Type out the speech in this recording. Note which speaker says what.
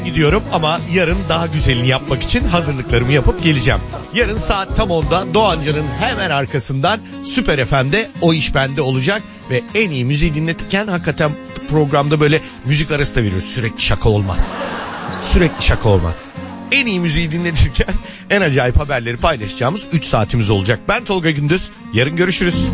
Speaker 1: gidiyorum ama yarın daha güzelini yapmak için hazırlıklarımı yapıp geleceğim. Yarın saat tam 10'da Doğancı'nın hemen arkasından Süper FM'de O İş Bende olacak ve en iyi müziği dinletirken hakikaten programda böyle müzik arası da veriyoruz. Sürekli şaka olmaz. Sürekli şaka olmaz. En iyi müziği dinletirken en acayip haberleri paylaşacağımız 3 saatimiz olacak. Ben Tolga Gündüz. Yarın görüşürüz.